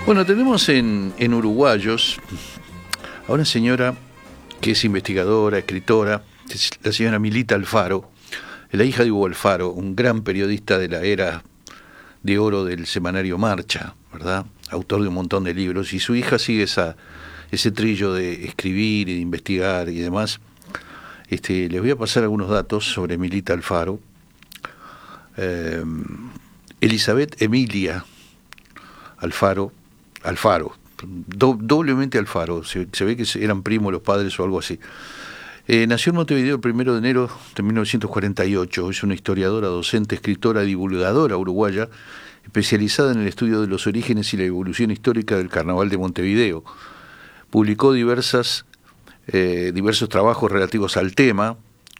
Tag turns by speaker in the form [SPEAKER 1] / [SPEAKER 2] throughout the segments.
[SPEAKER 1] Bueno, tenemos en Uruguayos a una señora que es investigadora, escritora, es la señora Milita Alfaro, la hija de Hugo Alfaro, un gran periodista de la era de oro del semanario Marcha, ¿verdad? Autor de un montón de libros, y su hija sigue ese trillo de escribir y de investigar y demás. Les voy a pasar algunos datos sobre Milita Alfaro. Elizabeth Emilia Alfaro, doblemente Alfaro, se ve que eran primos los padres o algo así. Nació en Montevideo el 1 de enero de 1948, es una historiadora, docente, escritora, divulgadora uruguaya, especializada en el estudio de los orígenes y la evolución histórica del Carnaval de Montevideo. Publicó diversos trabajos relativos al tema.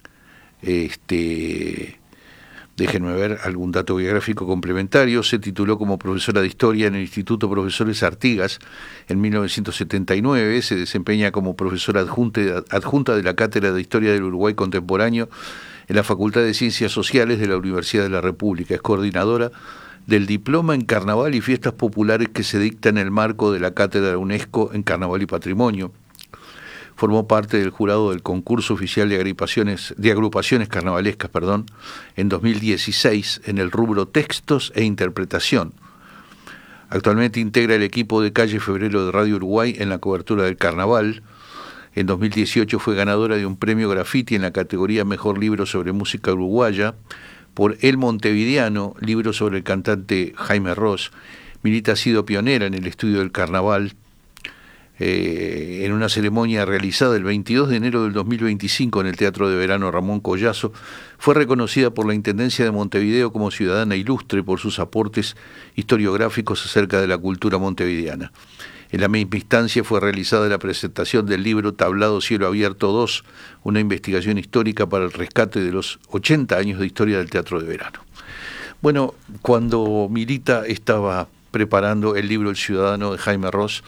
[SPEAKER 1] Déjenme ver algún dato biográfico complementario. Se tituló como profesora de Historia en el Instituto Profesores Artigas en 1979. Se desempeña como profesora adjunta de la Cátedra de Historia del Uruguay Contemporáneo en la Facultad de Ciencias Sociales de la Universidad de la República. Es coordinadora del Diploma en Carnaval y Fiestas Populares que se dicta en el marco de la Cátedra de UNESCO en Carnaval y Patrimonio. Formó parte del jurado del concurso oficial de agrupaciones carnavalescas, en 2016 en el rubro Textos e Interpretación. Actualmente integra el equipo de Calle Febrero de Radio Uruguay en la cobertura del Carnaval. En 2018 fue ganadora de un premio Graffiti en la categoría Mejor Libro sobre Música Uruguaya por El Montevideano, libro sobre el cantante Jaime Ross. Milita ha sido pionera en el estudio del Carnaval. En una ceremonia realizada el 22 de enero del 2025 en el Teatro de Verano Ramón Collazo, fue reconocida por la Intendencia de Montevideo como ciudadana ilustre por sus aportes historiográficos acerca de la cultura montevideana. En la misma instancia fue realizada la presentación del libro Tablado Cielo Abierto 2, una investigación histórica para el rescate de los 80 años de historia del Teatro de Verano. Bueno, cuando Milita estaba preparando el libro El Ciudadano de Jaime Ross,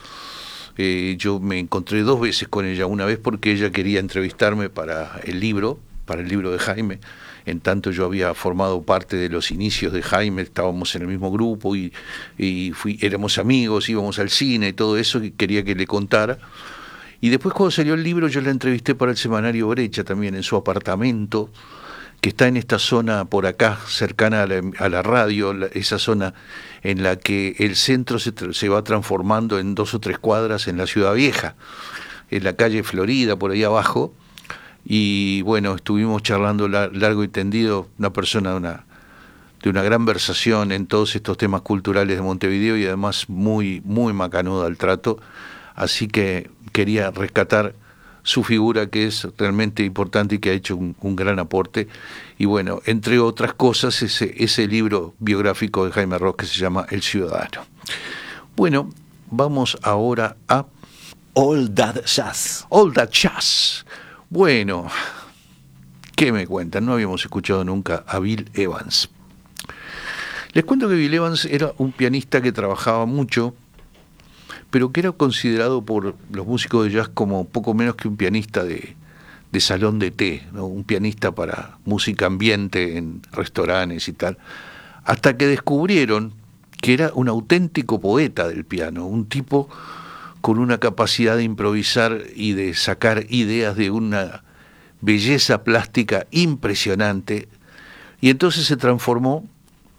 [SPEAKER 1] yo me encontré 2 veces con ella, una vez porque ella quería entrevistarme para el libro de Jaime. En tanto yo había formado parte de los inicios de Jaime, estábamos en el mismo grupo y éramos amigos, íbamos al cine y todo eso, y quería que le contara. Y después cuando salió el libro yo la entrevisté para el semanario Brecha también, en su apartamento, que está en esta zona por acá, cercana a la radio, esa zona en la que el centro se va transformando en 2 o 3 cuadras en la Ciudad Vieja, en la calle Florida, por ahí abajo. Y bueno, estuvimos charlando largo y tendido, una persona de una gran versación en todos estos temas culturales de Montevideo y además muy, muy macanuda al trato. Así que quería rescatar su figura, que es realmente importante y que ha hecho un gran aporte. Y bueno, entre otras cosas, ese libro biográfico de Jaime Ross que se llama El Ciudadano. Bueno, vamos ahora a
[SPEAKER 2] All That Jazz.
[SPEAKER 1] All That Jazz. Bueno, ¿qué me cuentan? No habíamos escuchado nunca a Bill Evans. Les cuento que Bill Evans era un pianista que trabajaba mucho, pero que era considerado por los músicos de jazz como poco menos que un pianista de salón de té, ¿no? Un pianista para música ambiente en restaurantes y tal, hasta que descubrieron que era un auténtico poeta del piano, un tipo con una capacidad de improvisar y de sacar ideas de una belleza plástica impresionante, y entonces se transformó,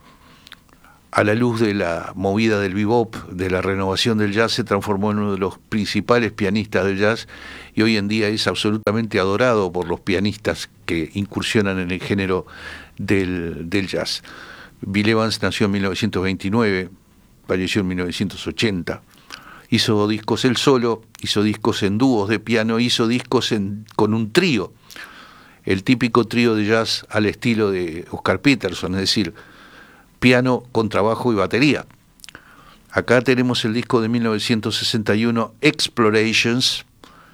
[SPEAKER 1] a la luz de la movida del bebop, de la renovación del jazz, se transformó en uno de los principales pianistas del jazz y hoy en día es absolutamente adorado por los pianistas que incursionan en el género del jazz. Bill Evans nació en 1929, falleció en 1980. Hizo discos él solo, hizo discos en dúos de piano, hizo discos con un trío, el típico trío de jazz al estilo de Oscar Peterson, es decir, piano, contrabajo y batería. Acá tenemos el disco de 1961, Explorations.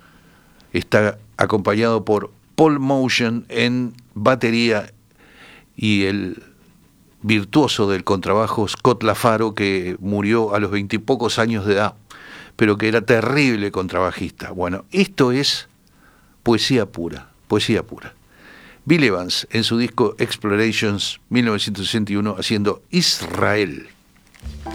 [SPEAKER 1] Está acompañado por Paul Motion en batería y el virtuoso del contrabajo Scott LaFaro, que murió a los 20 y pocos años de edad, pero que era terrible contrabajista. Bueno, esto es poesía pura, poesía pura. Bill Evans en su disco Explorations 1961 haciendo Israel.